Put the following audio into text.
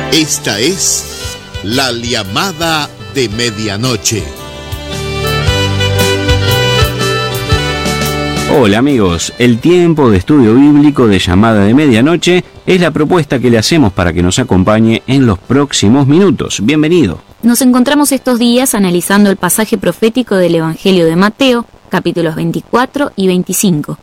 Esta es la llamada de medianoche. Hola amigos, el tiempo de estudio bíblico de llamada de medianoche es la propuesta que le hacemos para que nos acompañe en los próximos minutos. Bienvenido. Nos encontramos estos días analizando el pasaje profético del Evangelio de Mateo, capítulos 24 y 25.